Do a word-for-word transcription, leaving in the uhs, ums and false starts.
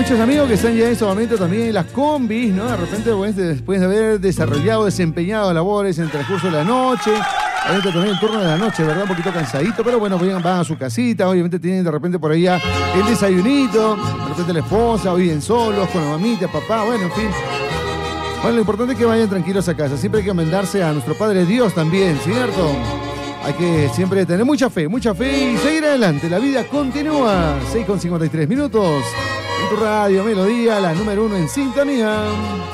muchos amigos que están ya en estos momentos también en las combis, ¿no? De repente, pues, después de haber desarrollado, desempeñado labores en el transcurso de la noche. Ahorita también el turno de la noche, ¿verdad? Un poquito cansadito, pero bueno, van a su casita, obviamente tienen de repente por ahí ya el desayunito, de repente la esposa, viven solos, con la mamita, papá, bueno, en fin. Bueno, lo importante es que vayan tranquilos a casa. Siempre hay que enmendarse a nuestro Padre Dios también, ¿cierto? Hay que siempre tener mucha fe, mucha fe y seguir adelante. La vida continúa. seis con cincuenta y tres minutos. En tu radio, Melodía, la número uno en sintonía.